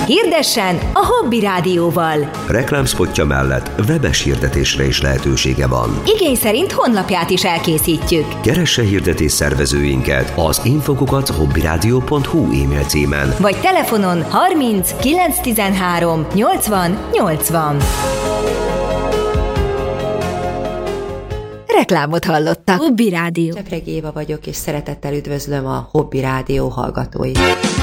Hirdessen a Hobby Rádióval. Reklámspotja mellett webes hirdetésre is lehetősége van. Igény szerint honlapját is elkészítjük. Keresse hirdetés szervezőinket az info@hobbyradio.hu e-mail címen. Vagy telefonon 30 913 80 80. Reklámot hallottak. Hobby Rádió. Csepregi Éva vagyok, és szeretettel üdvözlöm a Hobby Rádió hallgatóit.